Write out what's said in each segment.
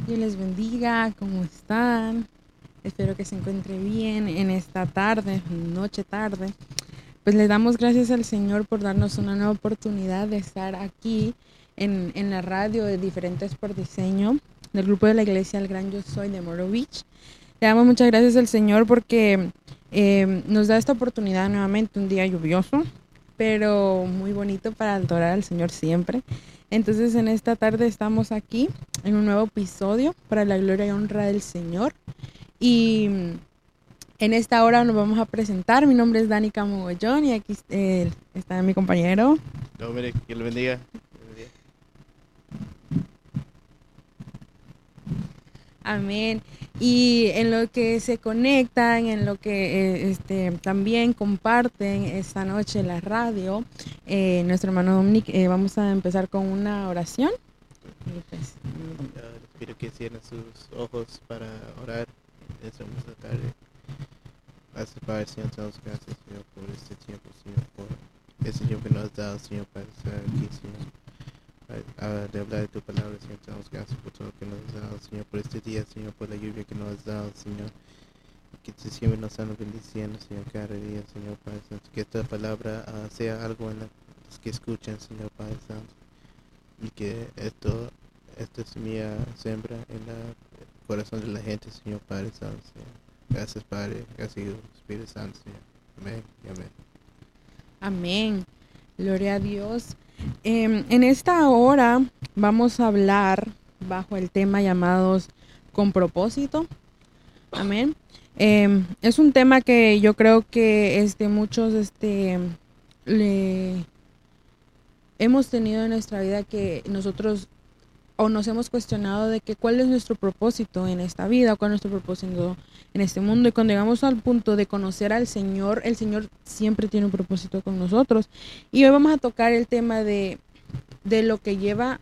Dios les bendiga, ¿cómo están? Espero que se encuentre bien en esta tarde, noche tarde. Pues le damos gracias al Señor por darnos una nueva oportunidad de estar aquí en la radio de Diferentes por Diseño, del grupo de la iglesia El Gran Yo Soy de Moro Beach. Le damos muchas gracias al Señor porque nos da esta oportunidad nuevamente, un día lluvioso, pero muy bonito para adorar al Señor siempre. Entonces en esta tarde estamos aquí en un nuevo episodio para la gloria y honra del Señor. Y en esta hora nos vamos a presentar. Mi nombre es Danica Mogollón y aquí está mi compañero. Dominic, que le bendiga. Amén. Y en lo que se conectan, en lo que también comparten esta noche la radio, nuestro hermano Dominic, vamos a empezar con una oración. Y pues, Les pido que cierren sus ojos para orar en esta hermosa tarde. Gracias, Padre, Señor, te damos gracias, Señor, por este tiempo, Señor, por ese tiempo que nos has dado, Señor, para estar aquí, Señor. De hablar de tu palabra, Señor, te damos gracias por todo lo que nos has dado, Señor, por este día, Señor, por la lluvia que nos has dado, Señor. Que tú siempre nos estás bendiciendo, Señor, cada día, Señor, Padre Santo. Que esta palabra sea algo en los que escuchan, Señor, Padre Santo. Y que esta semilla sembra en el corazón de la gente, Señor, Padre Santo, Señor. Gracias, Padre. Gracias, Espíritu Santo, Señor. Amén y amén. amén. Gloria a Dios. En esta hora vamos a hablar bajo el tema llamados con propósito. Amén. Es un tema que yo creo que muchos le hemos tenido en nuestra vida, que nosotros o nos hemos cuestionado de que cuál es nuestro propósito en esta vida, cuál es nuestro propósito en este mundo. Y cuando llegamos al punto de conocer al Señor, el Señor siempre tiene un propósito con nosotros. Y hoy vamos a tocar el tema de lo que lleva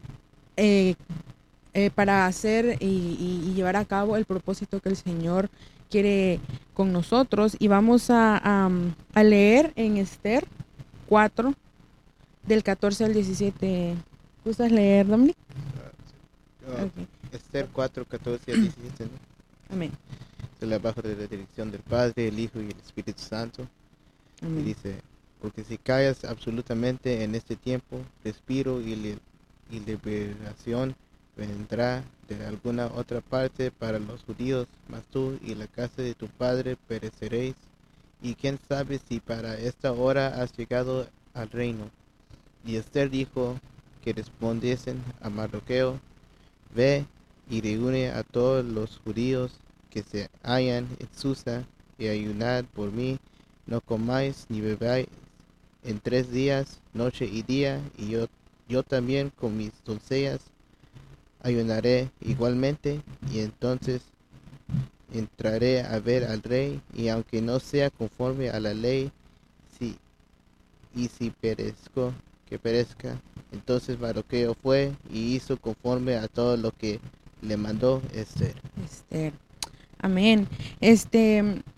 para hacer y llevar a cabo el propósito que el Señor quiere con nosotros. Y vamos a leer en Esther 4, del 14 al 17. ¿Gustas leer, Dominic? Okay. Esther 4, 14 al 17, ¿no? Amén. Se la bajo de la dirección del Padre, el Hijo y el Espíritu Santo. Amén. Y dice: porque si callas absolutamente en este tiempo, respiro y liberación vendrá de alguna otra parte para los judíos, mas tú y la casa de tu padre pereceréis. Y quién sabe si para esta hora has llegado al reino. Y Esther dijo que respondiesen a Mardoqueo: ve y reúne a todos los judíos que se hallan en Susa y ayunad por mí. No comáis ni bebáis en 3 días, noche y día, y yo también con mis doncellas ayunaré igualmente, y entonces entraré a ver al rey, y aunque no sea conforme a la ley, si perezco, que perezca. Entonces Mardoqueo fue y hizo conforme a todo lo que le mandó Esther. Amén.